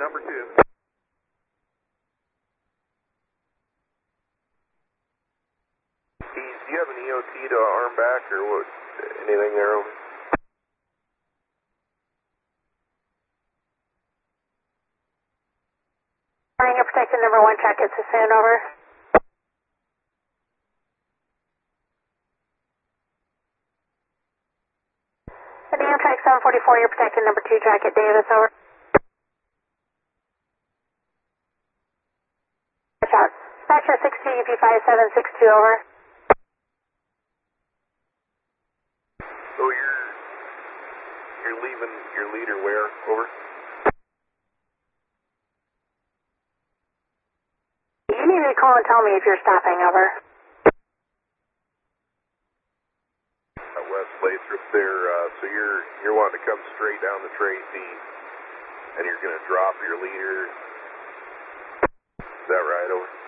number 2. Keys, do you have an EOT to arm back or what? Anything there? Over? You're protecting number 1, track it to soon, over. Track 744, you're protecting number 2, track it, Davis, over. Shot. Dispatcher 62, UP5762, over. So you're leaving your leader where, over? You need to call and tell me if you're stopping, over. West Lathrop there, so you're wanting to come straight down the Tracy, and you're going to drop your leader. Is that right, over?